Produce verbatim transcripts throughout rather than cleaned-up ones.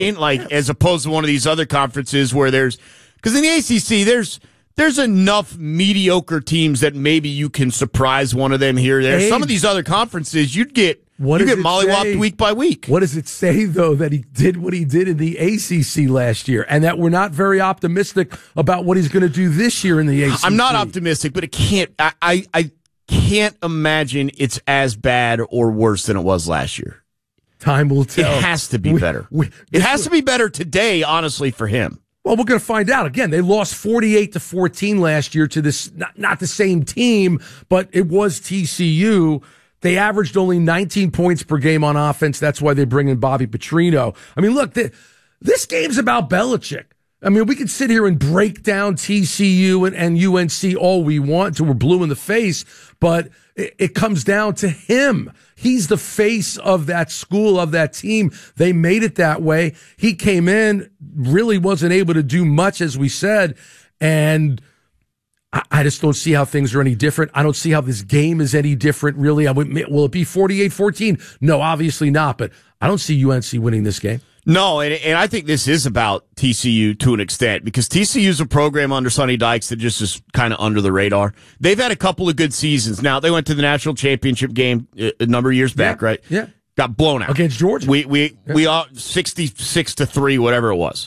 in like as opposed to one of these other conferences where there's because in the A C C there's there's enough mediocre teams that maybe you can surprise one of them here or there. Hey, some of these other conferences you'd get what you get it mollywopped say? week by week. What does it say though that he did what he did in the A C C last year, and that we're not very optimistic about what he's going to do this year in the A C C? I'm not optimistic, but it can't. I, I I can't imagine it's as bad or worse than it was last year. Time will tell. It has to be we, better. We, it has to be better today, honestly, for him. Well, we're going to find out. Again, they lost forty-eight to fourteen last year to this, not, not the same team, but it was T C U. They averaged only nineteen points per game on offense. That's why they bring in Bobby Petrino. I mean, look, the, this game's about Belichick. I mean, we could sit here and break down T C U and, and U N C all we want until we're blue in the face, but it, it comes down to him. He's the face of that school, of that team. They made it that way. He came in, really wasn't able to do much, as we said, and I, I just don't see how things are any different. I don't see how this game is any different, really. I would, will it be forty-eight fourteen? No, obviously not, but I don't see U N C winning this game. No, and, and I think this is about T C U to an extent because T C U is a program under Sonny Dykes that just is kind of under the radar. They've had a couple of good seasons. Now, they went to the national championship game a number of years back, yeah, right? Yeah. Got blown out. Against Georgia. We we yeah. we are sixty-six to three, whatever it was.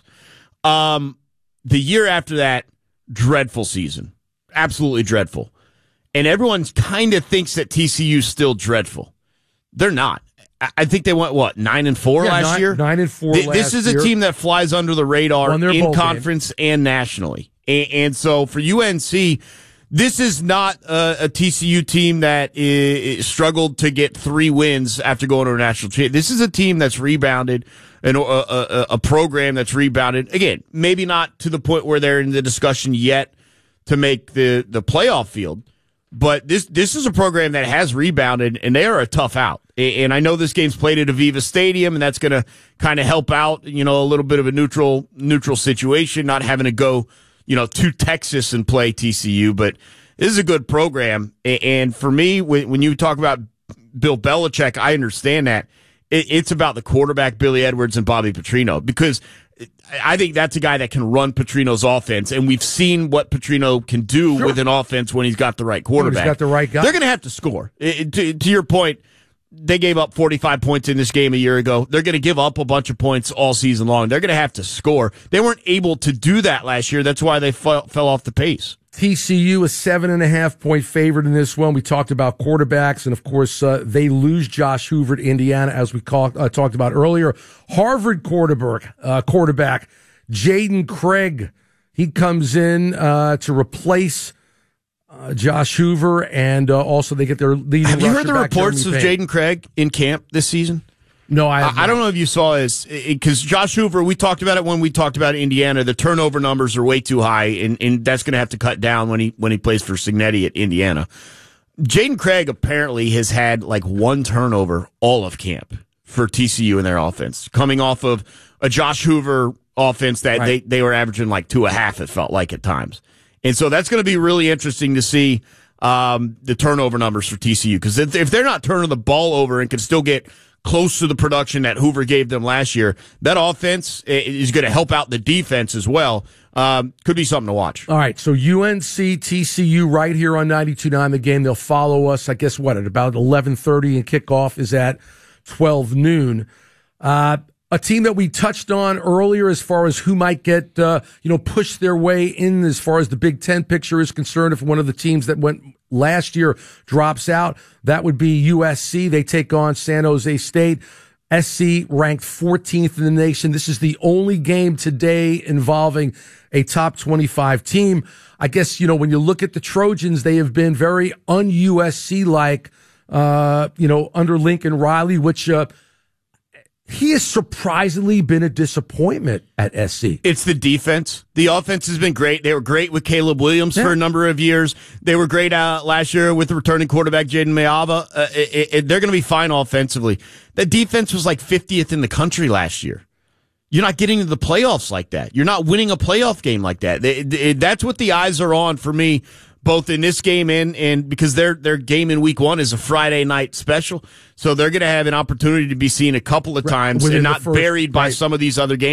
Um, the year after that, dreadful season. Absolutely dreadful. And everyone kind of thinks that T C U's still dreadful. They're not. I think they went, what, nine and four yeah, last nine, year? Nine and four Th- last This is a year. team that flies under the radar in conference game. and nationally. And, and so for U N C, this is not a, a T C U team that is, struggled to get three wins after going to a national championship. This is a team that's rebounded, and a, a, a program that's rebounded. Again, maybe not to the point where they're in the discussion yet to make the, the playoff field. But this this is a program that has rebounded, and they are a tough out. And I know this game's played at Aviva Stadium, and that's going to kind of help out, you know, a little bit of a neutral neutral situation, not having to go, you know, to Texas and play T C U. But this is a good program. And for me, when you talk about Bill Belichick, I understand that. It's about the quarterback, Billy Edwards, and Bobby Petrino, because I think that's a guy that can run Petrino's offense, and we've seen what Petrino can do sure. with an offense when he's got the right quarterback. He's got the right guy. They're going to have to score. It, to, to your point, they gave up forty-five points in this game a year ago. They're going to give up a bunch of points all season long. They're going to have to score. They weren't able to do that last year. That's why they fell, fell off the pace. T C U, a seven and a half point favorite in this one. We talked about quarterbacks, and of course, uh, they lose Josh Hoover to Indiana, as we call, uh, talked about earlier. Harvard quarterback, uh, quarterback Jaden Craig, he comes in uh, to replace uh, Josh Hoover, and uh, also they get their leading. Have you heard rusher the back, reports Jeremy of Payne. Jaden Craig in camp this season? No, I have I, I don't know if you saw his, because Josh Hoover, we talked about it when we talked about Indiana. The turnover numbers are way too high, and, and that's going to have to cut down when he when he plays for Cignetti at Indiana. Jaden Craig apparently has had like one turnover all of camp for T C U in their offense, coming off of a Josh Hoover offense that right. they, they were averaging like two and a half, it felt like at times. And so that's going to be really interesting to see um, the turnover numbers for T C U, because if, if they're not turning the ball over and can still get close to the production that Hoover gave them last year, that offense is going to help out the defense as well. Um, could be something to watch. All right, so U N C, T C U right here on ninety-two point nine The Game. They'll follow us, I guess, what, at about eleven thirty, and kickoff is at twelve noon. Uh, a team that we touched on earlier as far as who might get, uh, you know, push their way in as far as the Big Ten picture is concerned. If one of the teams that went last year drops out, that would be U S C. They take on San Jose State. S C ranked fourteenth in the nation. This is the only game today involving a top twenty-five team. I guess, you know, when you look at the Trojans, they have been very un-U S C-like, uh, you know, under Lincoln Riley, which uh, he has surprisingly been a disappointment at S C. It's the defense. The offense has been great. They were great with Caleb Williams yeah. for a number of years. They were great uh, last year with the returning quarterback, Jaden Mayava. Uh, it, it, they're going to be fine offensively. The defense was like fiftieth in the country last year. You're not getting to the playoffs like that. You're not winning a playoff game like that. They, they, that's what the eyes are on for me both in this game and, and because their their game in week one is a Friday night special. So they're going to have an opportunity to be seen a couple of times Within and the not first- buried by right. some of these other games.